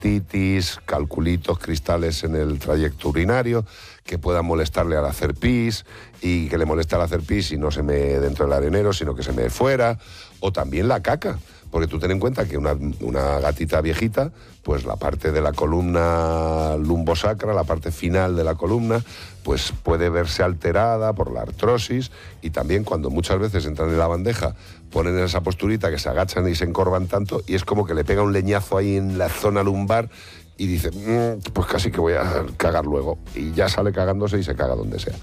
cistitis, calculitos, cristales en el trayecto urinario, que puedan molestarle al hacer pis y que le moleste al hacer pis y no se me dentro del arenero, sino que se me fuera, o también la caca. Porque tú ten en cuenta que una gatita viejita, pues la parte de la columna lumbosacra, la parte final de la columna, pues puede verse alterada por la artrosis, y también cuando muchas veces entran en la bandeja, ponen en esa posturita que se agachan y se encorvan tanto, y es como que le pega un leñazo ahí en la zona lumbar y dice, pues casi que voy a cagar luego. Y ya sale cagándose y se caga donde sea.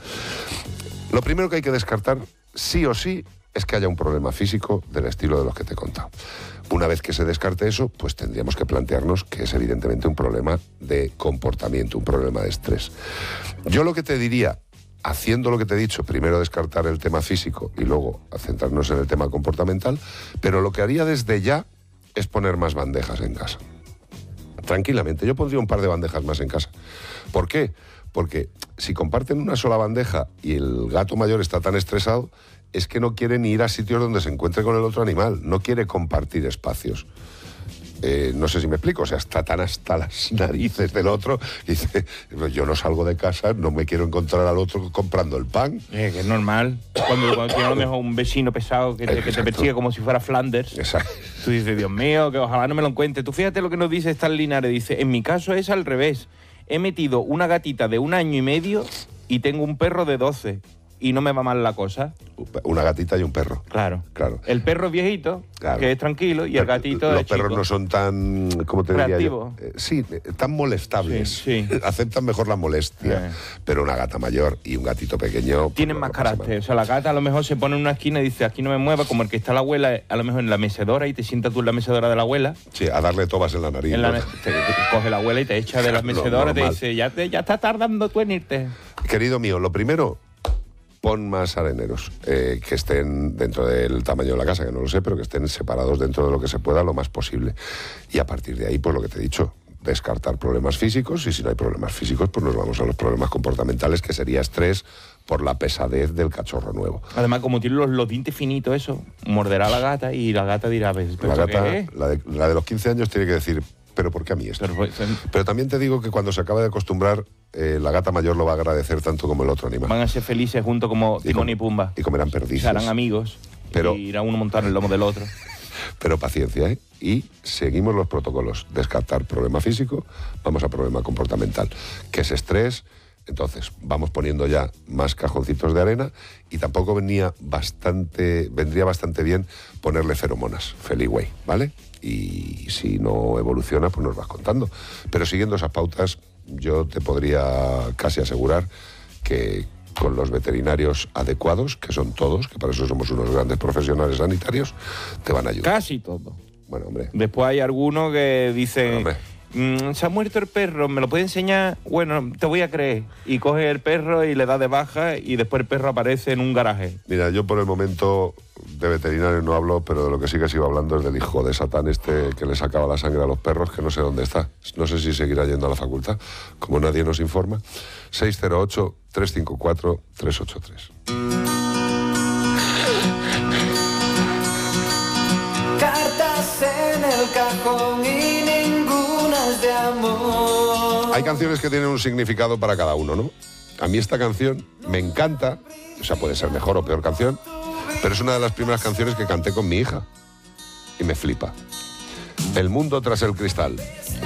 Lo primero que hay que descartar, sí o sí, es que haya un problema físico del estilo de los que te he contado. Una vez que se descarte eso, pues tendríamos que plantearnos que es evidentemente un problema de comportamiento, un problema de estrés. Yo lo que te diría, haciendo lo que te he dicho, primero descartar el tema físico y luego centrarnos en el tema comportamental, pero lo que haría desde ya es poner más bandejas en casa. Tranquilamente, yo pondría un par de bandejas más en casa. ¿Por qué? Porque si comparten una sola bandeja y el gato mayor está tan estresado, es que no quiere ni ir a sitios donde se encuentre con el otro animal, no quiere compartir espacios. No sé si me explico, o sea, está tan hasta las narices del otro, y dice, yo no salgo de casa, no me quiero encontrar al otro comprando el pan. Que es normal, cuando tiene a lo mejor un vecino pesado que te persigue como si fuera Flanders. Exacto. Tú dices, Dios mío, que ojalá no me lo encuentre. Tú fíjate lo que nos dice Stan Linares, dice, en mi caso es al revés. He metido una gatita de 1 año y medio y tengo un perro de 12. Y no me va mal la cosa. Una gatita y un perro. Claro. Claro. El perro es viejito, claro, que es tranquilo, y el gatito los es perros chico. No son tan, ¿cómo te diría yo? Sí, tan molestables. Sí. Aceptan mejor la molestia. Pero una gata mayor y un gatito pequeño... Tienen más carácter. O sea, la gata a lo mejor se pone en una esquina y dice, aquí no me mueva, como el que está la abuela, a lo mejor en la mecedora, y te sientas tú en la mecedora de la abuela. Sí, a darle tobas en la nariz. Te coge la abuela y te echa de la mecedora y te dice, ya está tardando tú en irte. Querido mío, lo primero... Pon más areneros que estén dentro del tamaño de la casa, que no lo sé, pero que estén separados dentro de lo que se pueda lo más posible. Y a partir de ahí, pues lo que te he dicho, descartar problemas físicos, y si no hay problemas físicos, pues nos vamos a los problemas comportamentales, que sería estrés por la pesadez del cachorro nuevo. Además, como tiene los dientes finitos, eso, morderá a la gata y la gata dirá, la gata, la de los 15 años tiene que decir, ¿pero por qué a mí esto? Pero también te digo que cuando se acaba de acostumbrar, la gata mayor lo va a agradecer tanto como el otro animal. Van a ser felices juntos como Timón y Pumba. Y comerán perdices. Se harán amigos, pero y irá uno a montar el lomo del otro. Pero paciencia, ¿eh? Y seguimos los protocolos. Descartar problema físico, vamos a problema comportamental, que es estrés. Entonces, vamos poniendo ya más cajoncitos de arena, y tampoco vendría bastante bien ponerle feromonas, Feliway, ¿vale? Y si no evoluciona, pues nos vas contando. Pero siguiendo esas pautas, yo te podría casi asegurar que con los veterinarios adecuados, que son todos, que para eso somos unos grandes profesionales sanitarios, te van a ayudar. Casi todo. Bueno, hombre. Después hay algunos que dicen... se ha muerto el perro, ¿me lo puede enseñar? Bueno, te voy a creer. Y coge el perro y le da de baja, y después el perro aparece en un garaje. Mira, yo por el momento de veterinario no hablo, pero de lo que sí que sigo hablando es del hijo de Satán este que le sacaba la sangre a los perros, que no sé dónde está. No sé si seguirá yendo a la facultad, como nadie nos informa. 608-354-383. Cartas en el cajón y ninguna es de amor. Hay canciones que tienen un significado para cada uno, ¿no? A mí esta canción me encanta, o sea, puede ser mejor o peor canción, pero es una de las primeras canciones que canté con mi hija y me flipa. El mundo tras el cristal.